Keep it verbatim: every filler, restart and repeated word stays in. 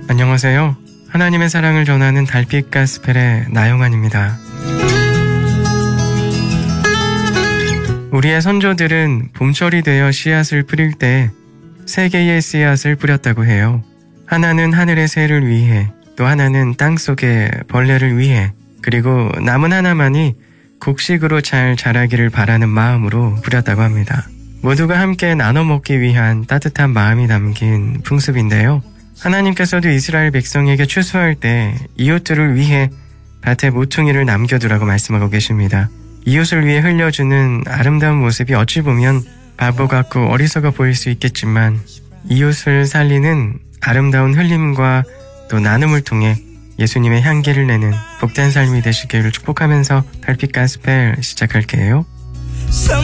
안녕하세요. 하나님의 사랑을 전하는 달빛 가스펠의 나영환입니다. 우리의 선조들은 봄철이 되어 씨앗을 뿌릴 때 세 개의 씨앗을 뿌렸다고 해요. 하나는 하늘의 새를 위해, 또 하나는 땅속의 벌레를 위해, 그리고 남은 하나만이 곡식으로 잘 자라기를 바라는 마음으로 뿌렸다고 합니다. 모두가 함께 나눠 먹기 위한 따뜻한 마음이 담긴 풍습인데요. 하나님께서도 이스라엘 백성에게 추수할 때 이웃들을 위해 밭에 모퉁이를 남겨두라고 말씀하고 계십니다. 이웃을 위해 흘려주는 아름다운 모습이 어찌 보면 바보 같고 어리석어 보일 수 있겠지만 이웃을 살리는 아름다운 흘림과 또 나눔을 통해 예수님의 향기를 내는 복된 삶이 되시기를 축복하면서 달빛 가스펠 시작할게요.